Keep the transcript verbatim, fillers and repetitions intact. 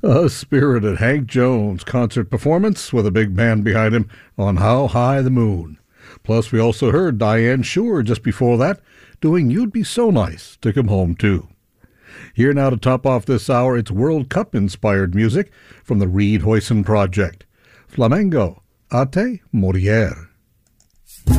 A spirited Hank Jones concert performance with a big band behind him on How High the Moon. Plus, we also heard Diane Shure just before that doing You'd Be So Nice to Come Home To. Here now to top off this hour, it's World Cup-inspired music from the Reed Hoyson Project. Flamengo, Ate Morier.